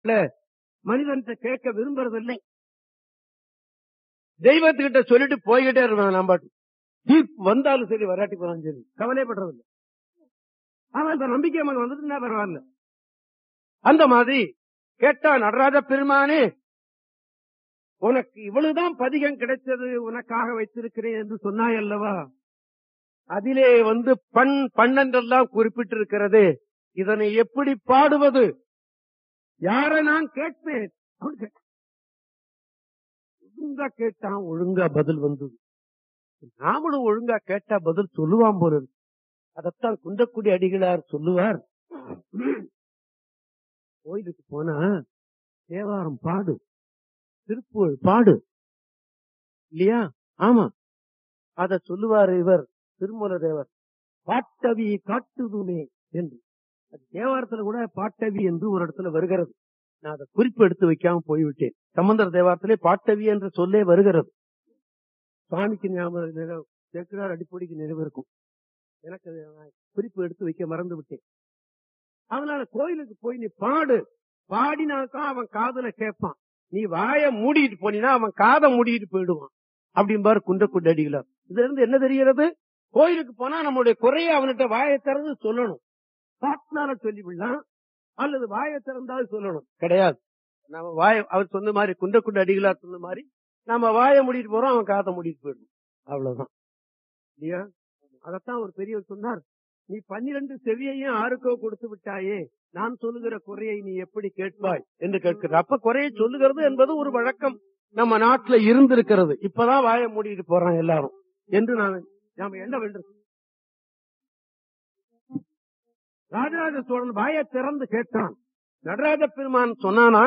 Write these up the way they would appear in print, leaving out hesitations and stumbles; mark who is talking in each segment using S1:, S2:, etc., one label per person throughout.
S1: மனிதன் கேட்க விரும்புறதில்லை. தெய்வத்துக்கிட்ட சொல்லிட்டு போய்கிட்டே இருக்கான். நான் பாட்டு தீர்ப்பு வந்தாலும் சரி வராட்டி போறாலும் சரி கவலைப்படுறதில்லை. அவன் இந்த நம்பிக்கை மகன் வந்துட்டு பரவாயில்ல. அந்த மாதிரி கேட்டா, நடராஜ பெருமானே உனக்கு இவ்வளவுதான் பதிகம் கிடைச்சது, உனக்காக வைத்திருக்கிறேன் என்று சொன்னாய் அல்லவா, அதிலே பண்ணென்றெல்லாம் குறிப்பிட்டிருக்கிறது, இதனை எப்படி பாடுவது, யாரை நான் கேட்பேன்? ஒழுங்கா கேட்டான், ஒழுங்கா பதில் வந்தது. நாமளும் ஒழுங்கா கேட்டா பதில் சொல்லுவான் போல. அதத்தான் குன்றக்குடி அடிகளார் சொல்லுவார், கோயிலுக்கு போனா தேவாரம் பாடு, திருப்புகழ் பாடு இல்லையா? ஆமா, அத சொல்லுவார் இவர் திருமூல தேவர், பாட்டவி காட்டுதுமே என்று. அது தேவாரத்துல கூட பாட்டவி என்று ஒரு இடத்துல வருகிறது. நான் அதை குறிப்பு எடுத்து வைக்காம போய்விட்டேன். சம்பந்தர் தேவாரத்திலே பாட்டவி என்ற சொல்லே வருகிறது. சுவாமிக்கு ஞாபகம் சேர்க்கிறார், அடிப்படைக்கு நினைவு இருக்கும். எனக்கு குறிப்பு எடுத்து வைக்க மறந்து விட்டேன். அதனால கோயிலுக்கு போய் நீ பாடு, பாடினாக்கா அவன் காதுல கேட்பான். நீ வாய மூடிட்டு போனா அவன் காதை மூடிட்டு போயிடுவான் அப்படிம்பாரு குன்றக்குடி அடிகளார். இதுல இருந்து என்ன தெரிகிறது? கோயிலுக்கு போனா நம்மளுடைய குறைய அவன்கிட்ட வாயை திறந்து சொல்லணும். பாட்டினால சொல்லிவிடலாம், அல்லது வாயை திறந்தாலும் சொல்லணும். கிடையாது, நம்ம அவர் சொன்ன மாதிரி, குன்றக்குடி அடிகளார் சொன்ன மாதிரி, நம்ம வாயை மூடிட்டு போறோம், அவன் காதை மூடிட்டு போயிடும். அவ்வளவுதான் இல்லையா? அதத்தான் ஒரு பெரியவர் சொன்னார், நீ 12 செவியையும் ஆருக்கோ கொடுத்து விட்டாயே, நான் சொல்லுகிற குறையை நீ எப்படி கேட்பாய் என்று கேட்கிற. அப்ப குறையை சொல்லுகிறது என்பது ஒரு வழக்கம் நம்ம நாட்டுல இருந்திருக்கிறது. இப்பதான் வாயை மூடிட்டு போறான் எல்லாரும் என்று நாம என்ன வேண்டும்? ராஜராஜ சோழன் வாயை திறந்து கேட்டான். நடராஜ பெருமான் சொன்னானா,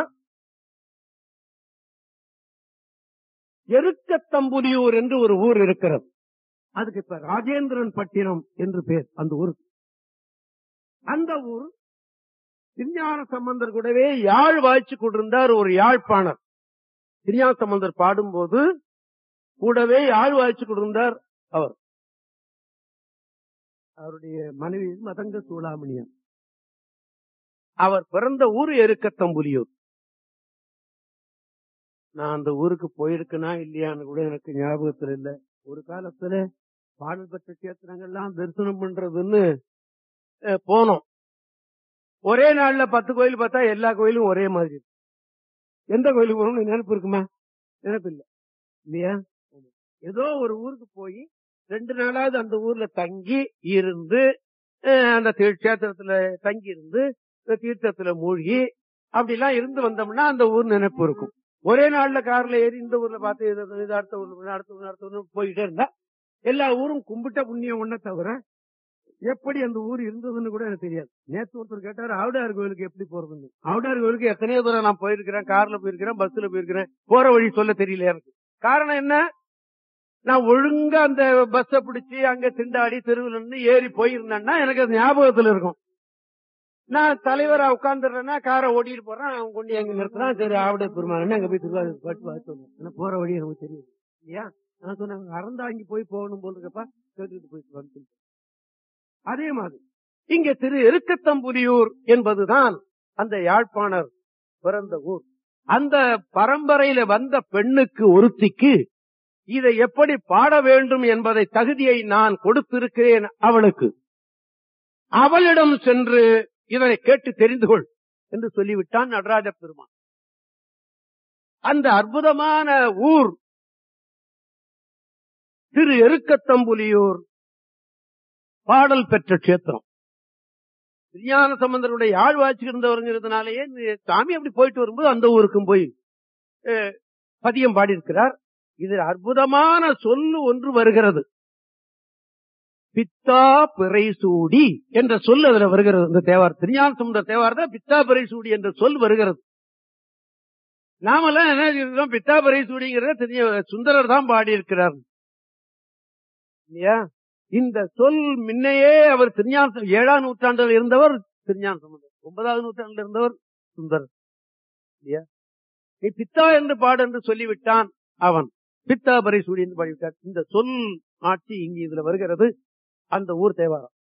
S1: எருக்கத்தம்புலியூர் என்று ஒரு ஊர் இருக்கிறது. அதுக்கு இப்ப ராஜேந்திரன் பட்டினம் என்று பேர் அந்த ஊருக்கு. அந்த ஊர் திருஞான சம்பந்தர் கூடவே யாழ் வாய்ச்சி கொண்டிருந்தார் ஒரு யாழ்ப்பாணர். திருஞான சம்பந்தர் பாடும்போது கூடவே யாழ் வாய்ச்சி கொண்டிருந்தார் அவர். அவருடைய மனைவி மதங்க சூளாமணியன். அவர் பிறந்த ஊர் எருக்கத்தம்புலியூர். நான் அந்த ஊருக்கு போயிருக்கனா இல்லையான்னு கூட எனக்கு ஞாபகத்தில் இல்லை. ஒரு காலத்துல பாடல் பெற்ற கேத்திரங்கள்லாம் தரிசனம் பண்றதுன்னு போனோம். ஒரே நாள்ல 10 கோயில் பார்த்தா எல்லா கோயிலும் ஒரே மாதிரி. எந்த கோயிலுக்கு போகணும்னு நினைப்பு இருக்குமா? நினைப்பு இல்லை இல்லையா? ஏதோ ஒரு ஊருக்கு போய் 2 நாளாவது அந்த ஊர்ல தங்கி இருந்து, அந்த கேத்திரத்துல தங்கி இருந்து தீர்த்தத்துல மூழ்கி அப்படிலாம் இருந்து வந்தோம்னா அந்த ஊர் நினைப்பு இருக்கும். ஒரே நாள்ல கார்ல ஏறி இந்த ஊர்ல பார்த்து அடுத்த ஊர்ல போயிட்டே இருந்தா எல்லா ஊரும் கும்பிட்ட புண்ணியம் ஒண்ண தவிர எப்படி அந்த ஊர் இருந்ததுன்னு கூட எனக்கு தெரியாது. நேற்று ஒருத்தர் கேட்டாரு, ஆவுடையார் கோயிலுக்கு எப்படி போறதுன்னு. ஆவுடையார் கோயிலுக்கு எத்தனையோ தூரம் நான் போயிருக்கிறேன், கார்ல போயிருக்கிறேன், பஸ்ல போயிருக்கிறேன், போற வழி சொல்ல தெரியல எனக்கு. காரணம் என்ன? நான் ஒழுங்கா அந்த பஸ்ஸ பிடிச்சி அங்க திண்டாடி தெருவில் இருந்து ஏறி போயிருந்தேன்னா எனக்கு அது ஞாபகத்துல இருக்கும். நான் தலைவரா உட்கார்ந்துடுறேன்னா காரை ஓட்டிட்டு போறேன், அவன் கொண்டு எங்க நிறுத்துறான், சரி ஆவுடைய பெருமாள் அங்க போய் திருவாரூர் போற வழி எனக்கு தெரியும் இல்லையா? நான் சொன்னேன், அறந்தாங்கி போகணும் போல் இருக்கப்பா, கேட்டுட்டு போயிட்டு வந்து. அதே மாதிரி இங்க திரு எருக்கத்தம்புலியூர் என்பதுதான் அந்த யாழ்ப்பாணர் பிறந்த ஊர். அந்த பரம்பரையில வந்த பெண்ணுக்கு ஒருத்திக்கு இதை எப்படி பாட வேண்டும் என்பதை தகுதியை நான் கொடுத்திருக்கிறேன் அவளுக்கு. அவளிடம் சென்று இதனை கேட்டு தெரிந்து கொள் என்று சொல்லிவிட்டான் நடராஜ பெருமான். அந்த அற்புதமான ஊர் திரு எருக்கத்தம்புலியூர் பாடல் பெற்ற கஷேத்திரம். திருஞான சம்பந்தருடைய யாழ் வாய்ச்சி இருந்தவருங்கிறதுனாலேயே சாமி அப்படி போயிட்டு வரும்போது அந்த ஊருக்கும் போய் பதியம் பாடியிருக்கிறார். இதில் அற்புதமான சொல்லு ஒன்று வருகிறது. பித்தா பிறை சூடி என்ற சொல் அதுல வருகிறது. இந்த தேவார் திருஞான சம்பந்தர் தேவாரத்தை பித்தா பிறை சூடி என்ற சொல் வருகிறது. நாமெல்லாம் என்ன சொல்றோம், பித்தா பிறை சூடிங்கிறத சுந்தரர் தான் பாடியிருக்கிறார் இல்லையா? இந்த சொல் முன்னையே அவர் திருஞான 7ஆம் நூற்றாண்டில் இருந்தவர் திருஞான சம்பந்தர், 9வது நூற்றாண்டில் இருந்தவர் சுந்தரர் இல்லையா? நீ பித்தா என்று பாடு என்று சொல்லிவிட்டான் அவன். பித்தா பரை சூடி என்று பாடிவிட்டார். இந்த சொல் ஆட்சி இங்கு இதுல வருகிறது. அந்த ஊர் தேவாரம்.